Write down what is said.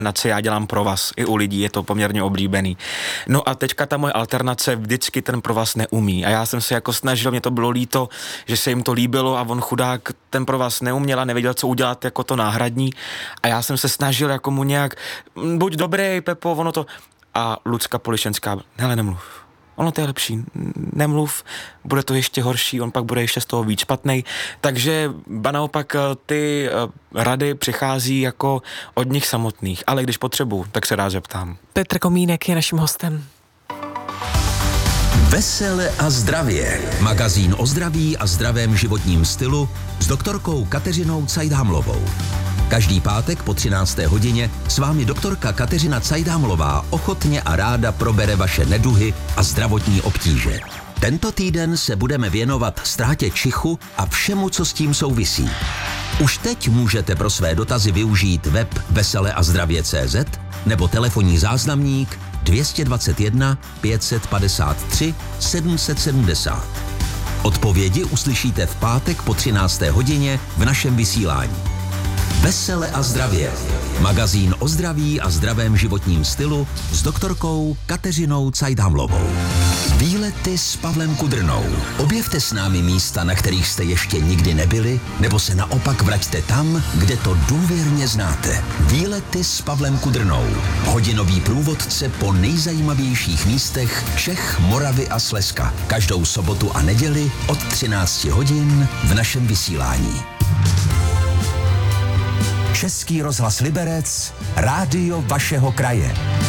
na co já dělám provaz. I u lidí je to poměrně oblíbený. No a teďka ta moje alternace vždycky ten provaz neumí. A já jsem se jako snažil, mě to bylo líto, že se jim to líbilo a on chudák ten provaz neuměl a nevěděl, co udělat jako to náhradní. A já jsem se snažil jako mu nějak, buď dobrý, Pepo, ono to... A Lucka Polišenská, hele, nemluv. Ono to je lepší, nemluv, bude to ještě horší, on pak bude ještě z toho víc špatnej. Takže ba naopak ty rady přichází jako od nich samotných, ale když potřebuju, tak se rád zeptám. Petr Komínek je naším hostem. Vesele a zdravě. Magazín o zdraví a zdravém životním stylu s doktorkou Kateřinou Cajdhamlovou. Každý pátek po 13. hodině s vámi doktorka Kateřina Cajdhamlová ochotně a ráda probere vaše neduhy a zdravotní obtíže. Tento týden se budeme věnovat ztrátě čichu a všemu, co s tím souvisí. Už teď můžete pro své dotazy využít web veseleazdravě.cz nebo telefonní záznamník 221 553 770. Odpovědi uslyšíte v pátek po 13. hodině v našem vysílání. Vesele a zdravě. Magazín o zdraví a zdravém životním stylu s doktorkou Kateřinou Cajdhamlovou. Výlety s Pavlem Kudrnou. Objevte s námi místa, na kterých jste ještě nikdy nebyli, nebo se naopak vraťte tam, kde to důvěrně znáte. Výlety s Pavlem Kudrnou. Hodinový průvodce po nejzajímavějších místech Čech, Moravy a Slezska. Každou sobotu a neděli od 13 hodin v našem vysílání. Český rozhlas Liberec, rádio vašeho kraje.